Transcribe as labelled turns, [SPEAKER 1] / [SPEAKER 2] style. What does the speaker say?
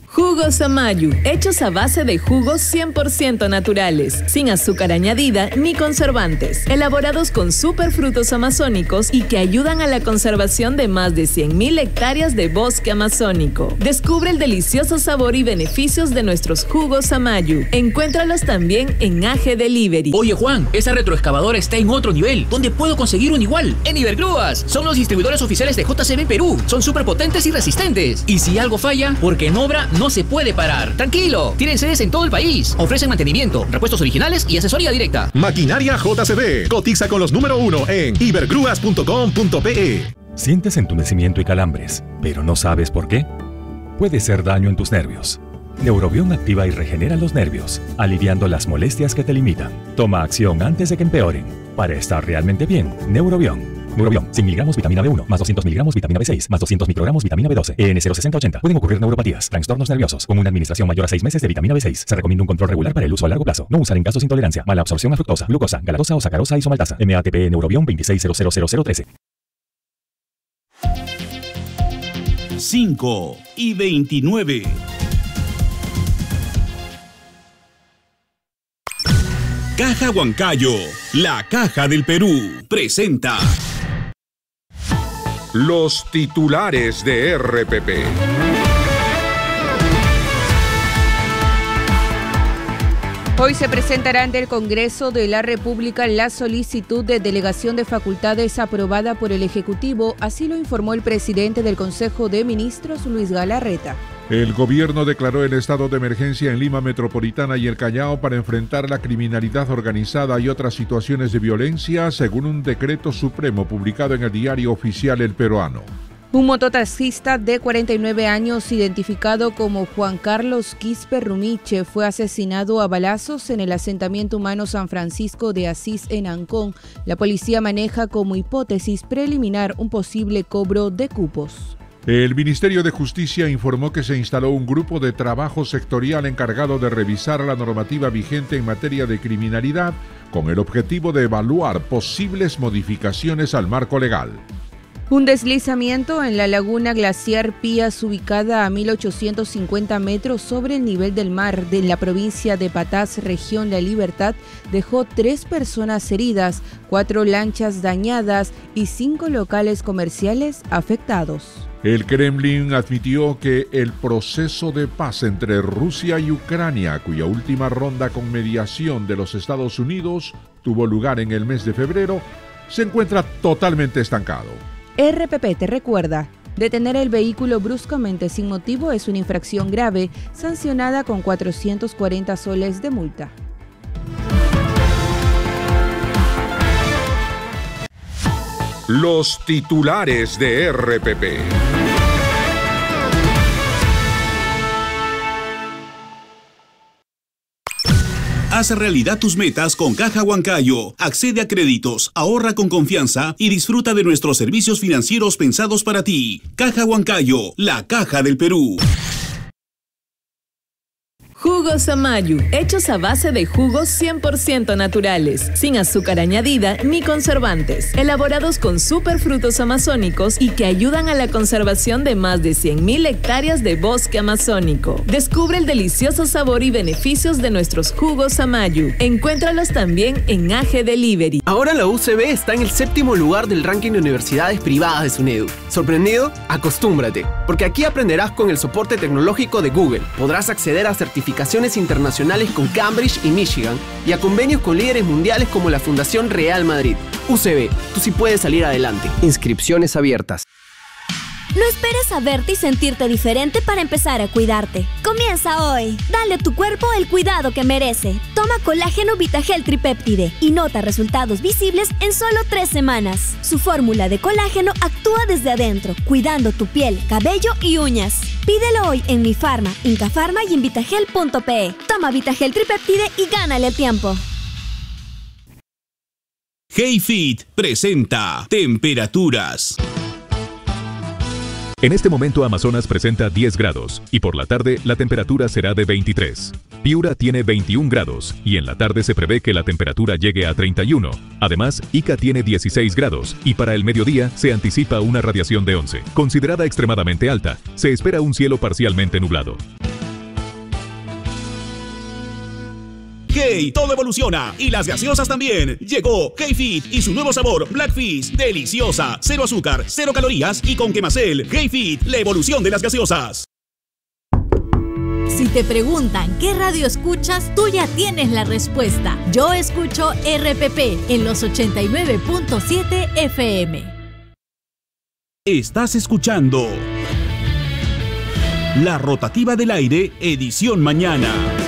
[SPEAKER 1] Jugos Amayu, hechos a base de jugos 100% naturales, sin azúcar añadida ni conservantes, elaborados con superfrutos amazónicos y que ayudan a la conservación de más de 100.000 hectáreas de bosque amazónico. Descubre el delicioso sabor y beneficios de nuestros jugos Amayu. Encuéntralos también en AG Delivery.
[SPEAKER 2] Oye Juan, esa retroexcavadora está en otro nivel. ¿Dónde puedo conseguir un igual? En Ibergrúas. Son los distribuidores oficiales de JCB Perú. Son súper potentes y resistentes. Y si algo falla, porque en obra no se puede parar. Tranquilo, tienen sedes en todo el país. Ofrecen mantenimiento, repuestos originales y asesoría directa.
[SPEAKER 3] Maquinaria JCB. Cotiza con los número 1 en ibergrúas.com.pe.
[SPEAKER 4] Sientes entumecimiento y calambres, pero no sabes por qué. Puede ser daño en tus nervios. Neurobión activa y regenera los nervios, aliviando las molestias que te limitan. Toma acción antes de que empeoren. Para estar realmente bien, Neurobión. Neurobión, 100 mg vitamina B1, más 200 mg vitamina B6, más 200 microgramos vitamina B12, EN 06080. Pueden ocurrir neuropatías, trastornos nerviosos, con una administración mayor a 6 meses de vitamina B6. Se recomienda un control regular para el uso a largo plazo. No usar en casos de intolerancia, mala absorción a fructosa, glucosa, galactosa o sacarosa isomaltasa. MATP Neurobión 26000013.
[SPEAKER 5] 5:29. Caja Huancayo, la Caja del Perú, presenta
[SPEAKER 3] los titulares de RPP.
[SPEAKER 6] Hoy se presentará ante el Congreso de la República la solicitud de delegación de facultades aprobada por el Ejecutivo, así lo informó el presidente del Consejo de Ministros, Luis Galarreta.
[SPEAKER 7] El gobierno declaró el estado de emergencia en Lima Metropolitana y el Callao para enfrentar la criminalidad organizada y otras situaciones de violencia, según un decreto supremo publicado en el diario oficial El Peruano.
[SPEAKER 6] Un mototaxista de 49 años, identificado como Juan Carlos Quispe Rumiche, fue asesinado a balazos en el asentamiento humano San Francisco de Asís en Ancón. La policía maneja como hipótesis preliminar un posible cobro de cupos.
[SPEAKER 7] El Ministerio de Justicia informó que se instaló un grupo de trabajo sectorial encargado de revisar la normativa vigente en materia de criminalidad con el objetivo de evaluar posibles modificaciones al marco legal.
[SPEAKER 6] Un deslizamiento en la laguna glaciar Pías, ubicada a 1850 metros sobre el nivel del mar de la provincia de Patás, región La Libertad, dejó 3 personas heridas, 4 lanchas dañadas y 5 locales comerciales afectados.
[SPEAKER 7] El Kremlin admitió que el proceso de paz entre Rusia y Ucrania, cuya última ronda con mediación de los Estados Unidos tuvo lugar en el mes de febrero, se encuentra totalmente estancado.
[SPEAKER 6] RPP te recuerda, detener el vehículo bruscamente sin motivo es una infracción grave, sancionada con 440 soles de multa.
[SPEAKER 3] Los titulares de RPP.
[SPEAKER 5] Haz realidad tus metas con Caja Huancayo. Accede a créditos, ahorra con confianza y disfruta de nuestros servicios financieros pensados para ti. Caja Huancayo, la Caja del Perú.
[SPEAKER 1] Jugos Amayu, hechos a base de jugos 100% naturales, sin azúcar añadida ni conservantes, elaborados con superfrutos amazónicos y que ayudan a la conservación de más de 100.000 hectáreas de bosque amazónico. Descubre el delicioso sabor y beneficios de nuestros jugos Amayu. Encuéntralos también en AG Delivery.
[SPEAKER 8] Ahora la UCB está en el 7º lugar del ranking de universidades privadas de SUNEDU. ¿Sorprendido? Acostúmbrate, porque aquí aprenderás con el soporte tecnológico de Google. Podrás acceder a certificaciones internacionales con Cambridge y Michigan y a convenios con líderes mundiales como la Fundación Real Madrid. UCB, tú sí puedes salir adelante. Inscripciones abiertas.
[SPEAKER 9] No esperes a verte y sentirte diferente para empezar a cuidarte. Comienza hoy. Dale a tu cuerpo el cuidado que merece. Toma colágeno Vitagel Tripéptide y nota resultados visibles en solo 3 semanas. Su fórmula de colágeno actúa desde adentro, cuidando tu piel, cabello y uñas. Pídelo hoy en Mi Farma, Incafarma y en vitagel.pe. Toma Vitagel Tripéptide y gánale tiempo.
[SPEAKER 5] Hey Fit presenta temperaturas.
[SPEAKER 10] En este momento Amazonas presenta 10 grados y por la tarde la temperatura será de 23. Piura tiene 21 grados y en la tarde se prevé que la temperatura llegue a 31. Además, Ica tiene 16 grados y para el mediodía se anticipa una radiación de 11. Considerada extremadamente alta, se espera un cielo parcialmente nublado.
[SPEAKER 5] ¡Hey! Todo evoluciona y las gaseosas también. Llegó K-Fit y su nuevo sabor Blackfish. Deliciosa, 0 azúcar, 0 calorías y con Quemacel. K-Fit, la evolución de las gaseosas.
[SPEAKER 11] Si te preguntan qué radio escuchas, tú ya tienes la respuesta. Yo escucho RPP en los 89.7 FM.
[SPEAKER 5] Estás escuchando La Rotativa del Aire, edición mañana.